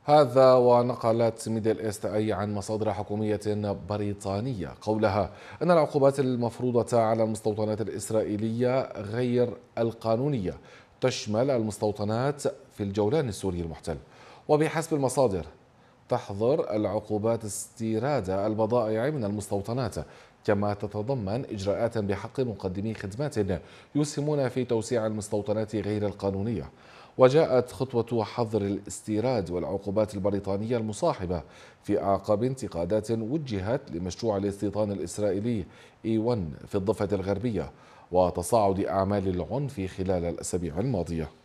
هذا ونقلت ميدل إيست أي عن مصادر حكومية بريطانية قولها أن العقوبات المفروضة على المستوطنات الإسرائيلية غير القانونية تشمل المستوطنات في الجولان السوري المحتل. وبحسب المصادر تحظر العقوبات استيراد البضائع من المستوطنات، كما تتضمن إجراءات بحق مقدمي خدمات يسهمون في توسيع المستوطنات غير القانونية. وجاءت خطوة حظر الاستيراد والعقوبات البريطانية المصاحبة في أعقاب انتقادات وجهت لمشروع الاستيطان الإسرائيلي E1 في الضفة الغربية وتصاعد أعمال العنف خلال الأسابيع الماضية.